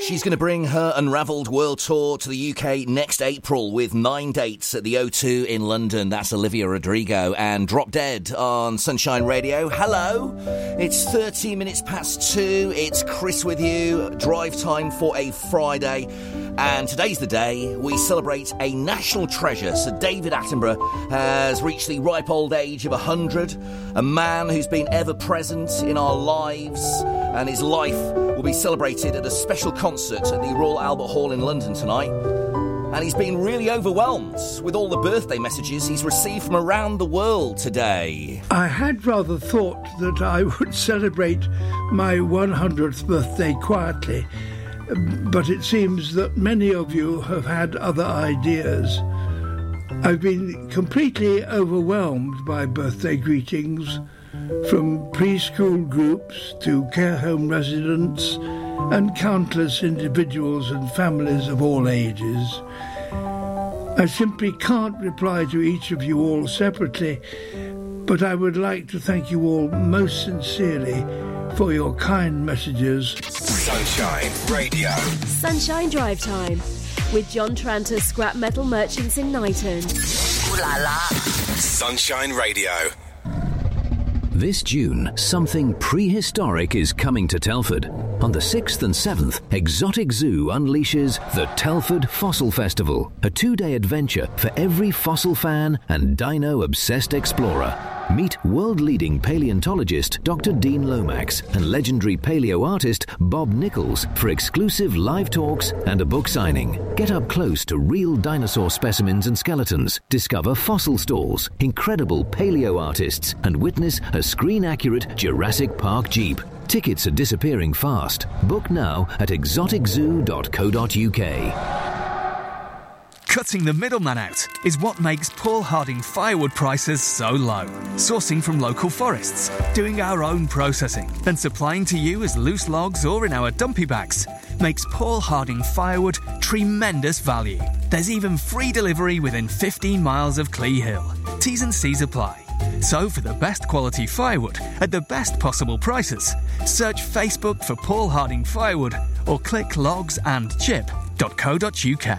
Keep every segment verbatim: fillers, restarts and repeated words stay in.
She's going to bring her Unravelled World Tour to the U K next April with nine dates at the O two in London. That's Olivia Rodrigo. And Drop Dead on Sunshine Radio. Hello. It's thirty minutes past two. It's Chris with you. Drive time for a Friday. And today's the day we celebrate a national treasure. Sir David Attenborough has reached the ripe old age of one hundred. A man who's been ever present in our lives. And his life will be celebrated at a special concert at the Royal Albert Hall in London tonight. And he's been really overwhelmed with all the birthday messages he's received from around the world today. I had rather thought that I would celebrate my one hundredth birthday quietly, but it seems that many of you have had other ideas. I've been completely overwhelmed by birthday greetings, from preschool groups to care home residents and countless individuals and families of all ages. I simply can't reply to each of you all separately, but I would like to thank you all most sincerely for your kind messages. Sunshine Radio. Sunshine Drive Time with John Tranter, Scrap Metal Merchants in Knighton. Ooh la la. Sunshine Radio. This June, something prehistoric is coming to Telford. On the sixth and seventh, Exotic Zoo unleashes the Telford Fossil Festival, a two-day adventure for every fossil fan and dino-obsessed explorer. Meet world-leading paleontologist Doctor Dean Lomax and legendary paleo artist Bob Nichols for exclusive live talks and a book signing. Get up close to real dinosaur specimens and skeletons, discover fossil stalls, incredible paleo artists, and witness a screen-accurate Jurassic Park Jeep. Tickets are disappearing fast. Book now at exotic zoo dot co dot uk. Cutting the middleman out is what makes Paul Harding firewood prices so low. Sourcing from local forests, doing our own processing, then supplying to you as loose logs or in our dumpy bags makes Paul Harding firewood tremendous value. There's even free delivery within fifteen miles of Clee Hill. T's and C's apply. So for the best quality firewood at the best possible prices, search Facebook for Paul Harding Firewood or click logs and chip dot co dot uk.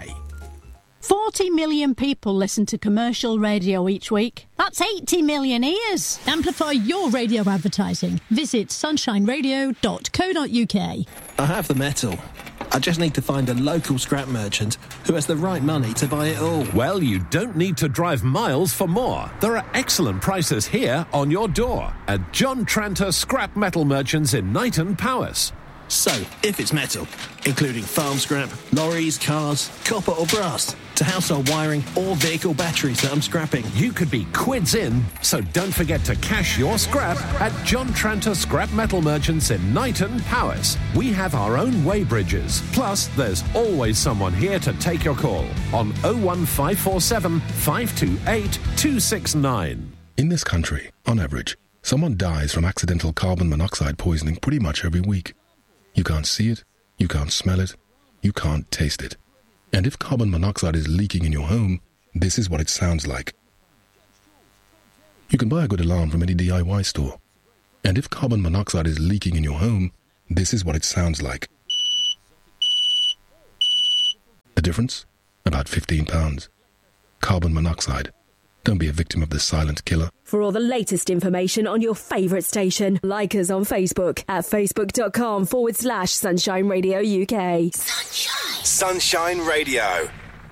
forty million people listen to commercial radio each week. That's eighty million ears. Amplify your radio advertising. Visit sunshine radio dot co dot uk. I have the metal. I just need to find a local scrap merchant who has the right money to buy it all. Well, you don't need to drive miles for more. There are excellent prices here on your door at John Tranter Scrap Metal Merchants in Knighton, Powys. So, if it's metal, including farm scrap, lorries, cars, copper or brass, to household wiring or vehicle batteries that I'm scrapping, you could be quids in, so don't forget to cash your scrap at John Tranter Scrap Metal Merchants in Knighton, Powys. We have our own weighbridges, plus there's always someone here to take your call on oh one five four seven, five two eight, two six nine. In this country, on average, someone dies from accidental carbon monoxide poisoning pretty much every week. You can't see it, you can't smell it, you can't taste it. And if carbon monoxide is leaking in your home, this is what it sounds like. You can buy a good alarm from any D I Y store. And if carbon monoxide is leaking in your home, this is what it sounds like. The difference? About fifteen pounds. Carbon monoxide. Don't be a victim of the silent killer. For all the latest information on your favourite station, like us on Facebook at facebook.com forward slash Sunshine Radio UK. Sunshine. Sunshine Radio.